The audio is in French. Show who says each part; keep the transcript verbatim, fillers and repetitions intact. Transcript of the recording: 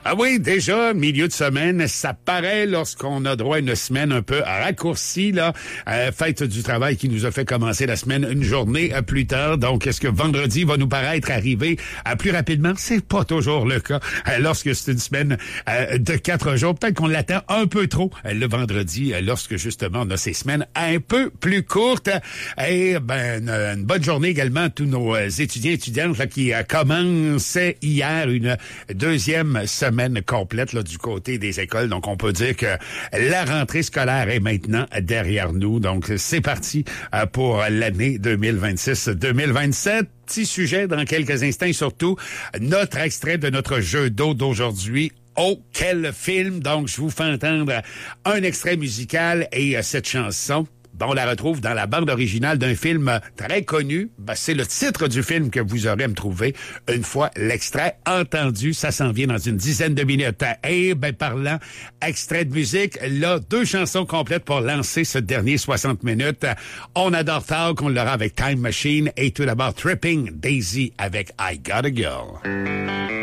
Speaker 1: Ah oui, déjà, milieu de semaine, ça paraît lorsqu'on a droit à une semaine un peu raccourcie, là. Euh, fête du travail qui nous a fait commencer la semaine une journée plus tard. Donc, est-ce que vendredi va nous paraître arriver euh, plus rapidement? C'est pas toujours le cas. Euh, lorsque c'est une semaine euh, de quatre jours, peut-être qu'on l'attend un peu trop euh, le vendredi, euh, lorsque justement on a ces semaines un peu plus courtes. Et ben, une, une bonne journée également à tous nos euh, étudiants et étudiantes là, qui euh, commençaient hier une deuxième semaine complète là, du côté des écoles. Donc, on peut dire que la rentrée scolaire est maintenant derrière nous. Donc, c'est parti euh, pour l'année deux mille vingt-six deux mille vingt-sept. Petit sujet dans quelques instants et surtout notre extrait de notre jeu d'eau d'aujourd'hui. Oh, quel film! Donc, je vous fais entendre un extrait musical et euh, cette chanson, ben, on la retrouve dans la bande originale d'un film très connu. Ben, c'est le titre du film que vous aurez à me trouver une fois l'extrait entendu. Ça s'en vient dans une dizaine de minutes. Et ben, parlant extrait de musique, là, deux chansons complètes pour lancer ce dernier soixante minutes. On adore Talk, on l'aura avec Time Machine et tout d'abord Tripping Daisy avec I Got a Girl.